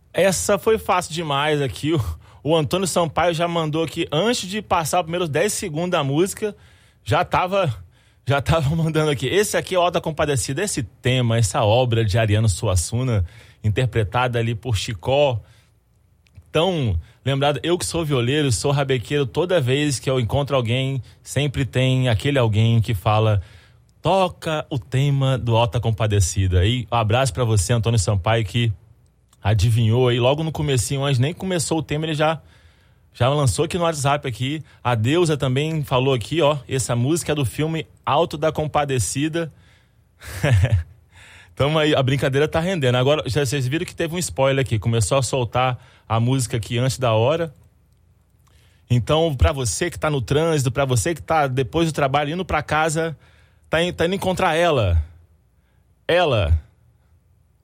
Essa foi fácil demais aqui. O Antônio Sampaio já mandou aqui, antes de passar os primeiros 10 segundos da música, já tava mandando aqui. Esse aqui é o Auto da Compadecida. Esse tema, essa obra de Ariano Suassuna, interpretada ali por Chicó, tão lembrado. Eu que sou violeiro, sou rabequeiro, toda vez que eu encontro alguém, sempre tem aquele alguém que fala: toca o tema do Auto da Compadecida. E um abraço pra você, Antônio Sampaio, que adivinhou aí logo no comecinho, antes nem começou o tema, ele já lançou aqui no WhatsApp aqui. A Deusa também falou aqui, ó, essa música é do filme Auto da Compadecida. Então aí, a brincadeira tá rendendo. Agora, vocês viram que teve um spoiler aqui, começou a soltar a música aqui antes da hora. Então, pra você que tá no trânsito, pra você que tá depois do trabalho indo pra casa, tá indo encontrar ela.